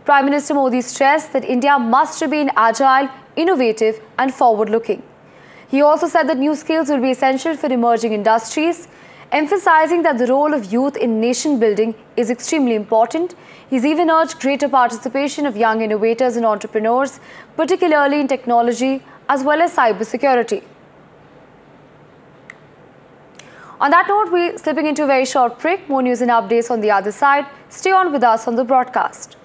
Prime Minister Modi stressed that India must remain agile, innovative and forward-looking. He also said that new skills will be essential for emerging industries, emphasizing that the role of youth in nation building is extremely important. He's even urged greater participation of young innovators and entrepreneurs, particularly in technology as well as cybersecurity. On that note, we're slipping into a very short break. More news and updates on the other side. Stay on with us on the broadcast.